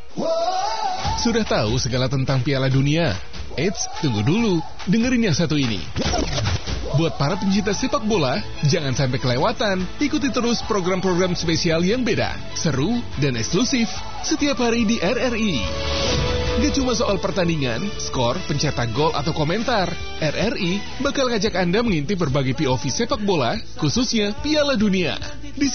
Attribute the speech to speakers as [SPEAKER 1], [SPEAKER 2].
[SPEAKER 1] Sudah tahu segala tentang Piala Dunia? Eits, tunggu dulu, dengerin yang satu ini. Buat para pencinta sepak bola, jangan sampai kelewatan. Ikuti terus program-program spesial yang beda, seru, dan eksklusif setiap hari di RRI. Gak cuma soal pertandingan, skor, pencetak gol, atau komentar. RRI bakal ngajak Anda mengintip berbagai POV sepak bola, khususnya Piala Dunia.